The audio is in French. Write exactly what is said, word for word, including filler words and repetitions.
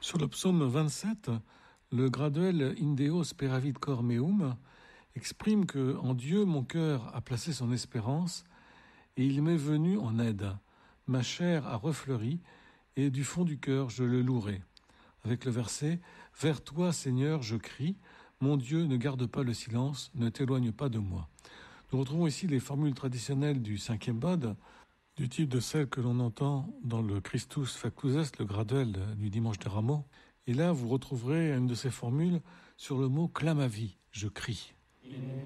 Sur le psaume vingt-sept, le graduel In Deo speravit cor meum exprime que en Dieu mon cœur a placé son espérance et il m'est venu en aide. Ma chair a refleuri et du fond du cœur je le louerai. Avec le verset « Vers toi, Seigneur, je crie, mon Dieu, ne garde pas le silence, ne t'éloigne pas de moi ». Nous retrouvons ici les formules traditionnelles du cinquième bode, du type de celles que l'on entend dans le Christus Factuses, le graduel du dimanche des Rameaux. Et là, vous retrouverez une de ces formules sur le mot « clamavi », je crie.